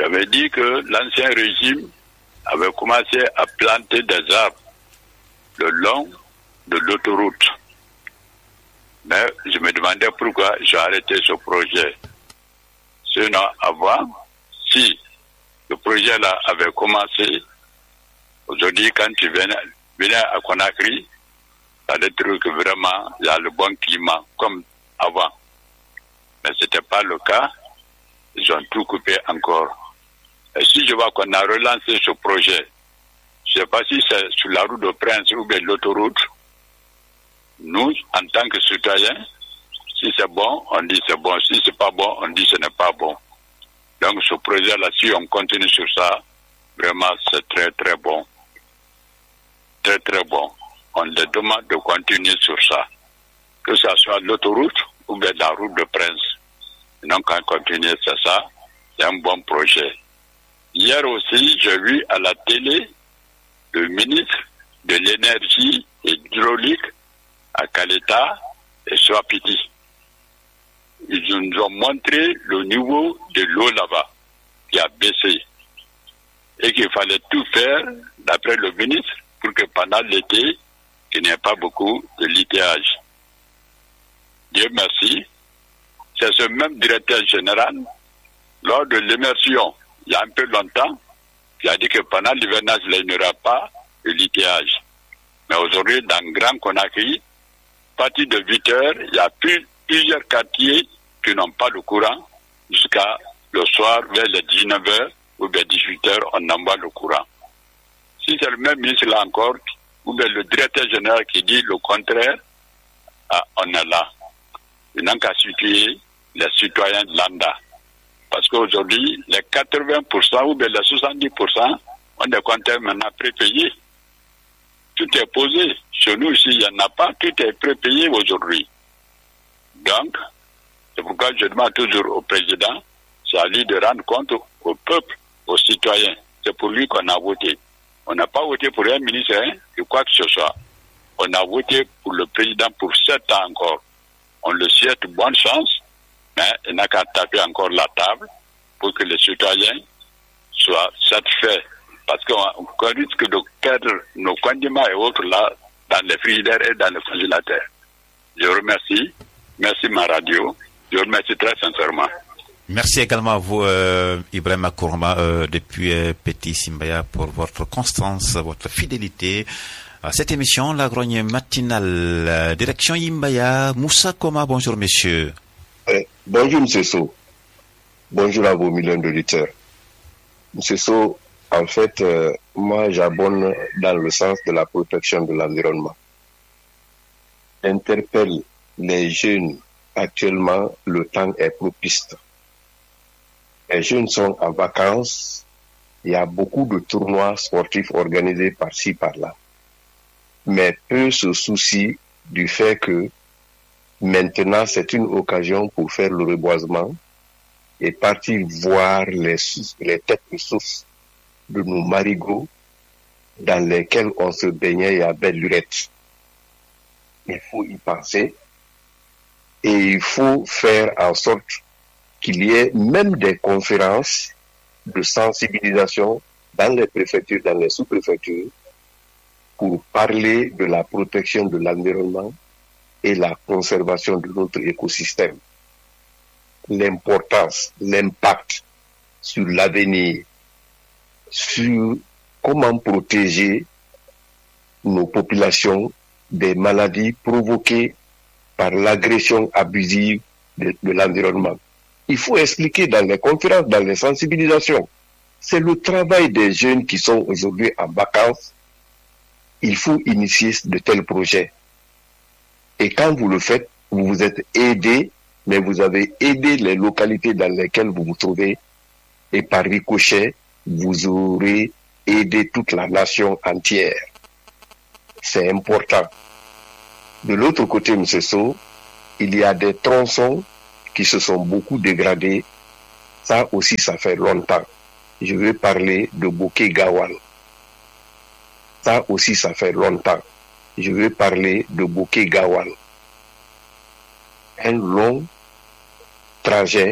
J'avais dit que l'ancien régime avait commencé à planter des arbres le long de l'autoroute. Mais je me demandais pourquoi j'ai arrêté ce projet. Sinon, avant, si le projet-là avait commencé, aujourd'hui, quand tu venais à Conakry, ça allait trouver que vraiment, il y a le bon climat, comme avant. Mais ce n'était pas le cas. Ils ont tout coupé encore. Et si je vois qu'on a relancé ce projet, je ne sais pas si c'est sur la route de Prince ou bien l'autoroute, nous, en tant que citoyens, si c'est bon, on dit c'est bon. Si c'est pas bon, on dit ce n'est pas bon. Donc ce projet-là, si on continue sur ça, vraiment c'est très très bon. Très très bon. On les demande de continuer sur ça. Que ce soit l'autoroute ou bien la route de Prince. Donc on continue, c'est ça. C'est un bon projet. Hier aussi, j'ai vu à la télé le ministre de l'énergie et hydraulique à Kaleta et Swapiti. Ils nous ont montré le niveau de l'eau là-bas qui a baissé et qu'il fallait tout faire, d'après le ministre, pour que pendant l'été, qu'il n'y ait pas beaucoup de litiges. Dieu merci, c'est ce même directeur général, lors de l'immersion, il y a un peu longtemps, qui a dit que pendant l'hivernage, il n'y aura pas de litiges. Mais aujourd'hui, dans Grand Conakry, à partir de 8 heures, il y a plusieurs quartiers qui n'ont pas le courant jusqu'à le soir, vers les 19 heures ou vers 18 heures, on envoie le courant. Si c'est le même ministre là encore, ou bien le directeur général qui dit le contraire, on est là. Il n'a qu'à situer les citoyens de l'ANDA. Parce qu'aujourd'hui, les 80% ou bien les 70% ont des compteurs maintenant prépayés. Tout est posé. Chez nous, ici, il n'y en a pas. Tout est prépayé aujourd'hui. Donc, c'est pourquoi je demande toujours au président, c'est à lui de rendre compte au peuple, aux citoyens. C'est pour lui qu'on a voté. On n'a pas voté pour un ministre ou quoi que ce soit. On a voté pour le président pour 7 ans encore. On le souhaite bonne chance, mais il n'a qu'à taper encore la table pour que les citoyens soient satisfaits. Parce qu'on risque de perdre nos condiments et autres là, dans les frigidaires et dans les congélateurs. Je remercie. Merci ma radio. Je remercie très sincèrement. Merci également à vous, Ibrahima Kourma, depuis Petit Simbaya, pour votre constance, votre fidélité à cette émission, la grogne matinale. Direction Imbaya, Moussa Koma, bonjour messieurs. Bonjour M. So. Bonjour à vos millions d'auditeurs. M. So, en fait, moi j'abonde dans le sens de la protection de l'environnement. J'interpelle les jeunes. Actuellement, le temps est propice. Les jeunes sont en vacances. Il y a beaucoup de tournois sportifs organisés par-ci, par-là. Mais peu se soucient du fait que maintenant, c'est une occasion pour faire le reboisement et partir voir les têtes de source de nos marigots dans lesquels on se baignait et à belle lurette. Il faut y penser et il faut faire en sorte qu'il y ait même des conférences de sensibilisation dans les préfectures, dans les sous-préfectures, pour parler de la protection de l'environnement et la conservation de notre écosystème. L'importance, l'impact sur l'avenir, sur comment protéger nos populations des maladies provoquées par l'agression abusive de l'environnement. Il faut expliquer dans les conférences, dans les sensibilisations. C'est le travail des jeunes qui sont aujourd'hui en vacances. Il faut initier de tels projets. Et quand vous le faites, vous vous êtes aidé, mais vous avez aidé les localités dans lesquelles vous vous trouvez. Et par ricochet, vous aurez aidé toute la nation entière. C'est important. De l'autre côté, M. So, il y a des tronçons qui se sont beaucoup dégradés. Ça aussi, ça fait longtemps. Je vais parler de Bouquet Gawal. Ça aussi, ça fait longtemps. Je vais parler de Bouquet Gawal. Un long trajet